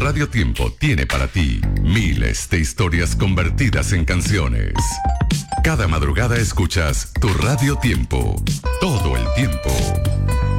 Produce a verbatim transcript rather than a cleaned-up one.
Radio Tiempo tiene para ti miles de historias convertidas en canciones. Cada madrugada escuchas tu Radio Tiempo, todo el tiempo.